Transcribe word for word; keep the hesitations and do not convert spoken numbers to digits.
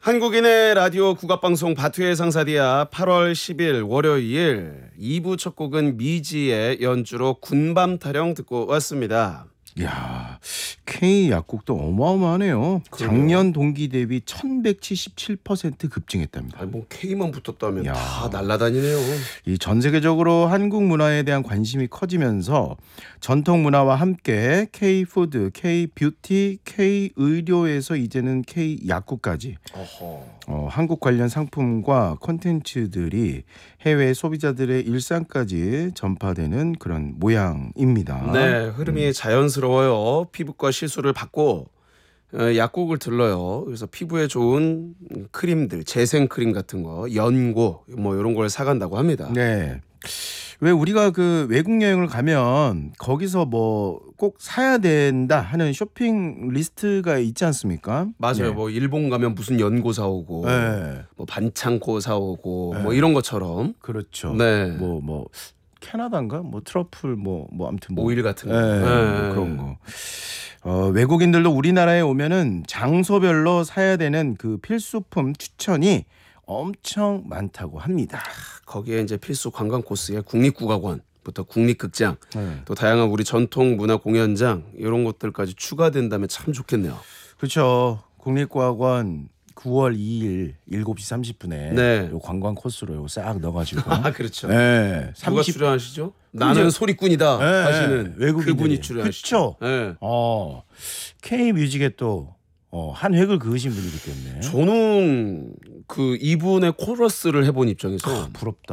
한국인의 라디오 국악방송 바투의 상사디아 팔월 십일 월요일 이 부 첫 곡은 미지의 연주로 군밤 타령 듣고 왔습니다. 이야, K 약국도 어마어마하네요. 그러게요. 작년 동기 대비 천백칠십칠 퍼센트 급증했답니다. 아니 뭐 K만 붙었다면 야. 다 날라다니네요. 이 전 세계적으로 한국 문화에 대한 관심이 커지면서 전통 문화와 함께 K 푸드, K 뷰티, K 의료에서 이제는 K 약국까지 어허. 어, 한국 관련 상품과 콘텐츠들이 해외 소비자들의 일상까지 전파되는 그런 모양입니다. 네, 흐름이 자연스러워요. 피부과 시술을 받고 어, 약국을 들러요. 그래서 피부에 좋은 크림들, 재생 크림 같은 거, 연고 뭐 이런 걸 사간다고 합니다. 네. 왜 우리가 그 외국 여행을 가면 거기서 뭐 꼭 사야 된다 하는 쇼핑 리스트가 있지 않습니까? 맞아요. 네. 뭐 일본 가면 무슨 연고 사오고, 네. 뭐 반창고 사오고, 네. 뭐 이런 것처럼. 그렇죠. 네. 뭐 뭐 캐나다인가? 뭐 트러플 뭐 뭐 아무튼 뭐 오일 같은 거. 네, 네. 뭐 그런 거. 어, 외국인들도 우리나라에 오면은 장소별로 사야 되는 그 필수품 추천이 엄청 많다고 합니다. 거기에 이제 필수 관광 코스에 국립국악원부터 국립극장, 네. 또 다양한 우리 전통 문화 공연장 이런 것들까지 추가된다면 참 좋겠네요. 그렇죠. 국립과학원 구월 이일 일곱 시 삼십 분에 네. 요 관광 코스로 요거 싹 넣어가지고 아 그렇죠. 네, 누가 삼십 출연하시죠? 나는 소리꾼이다 네, 하시는 외국인들이. 그분이 출연하시죠. 그쵸. 네. 어, K 뮤직에 또 어, 한 획을 그으신 분이기 때문에 저는 그 이분의 코러스를 해본 입장에서 부럽다.